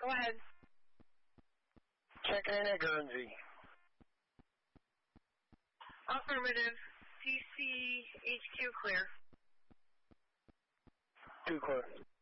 Go ahead. Checking in at Guernsey. Affirmative. DC HQ clear. 2 clear.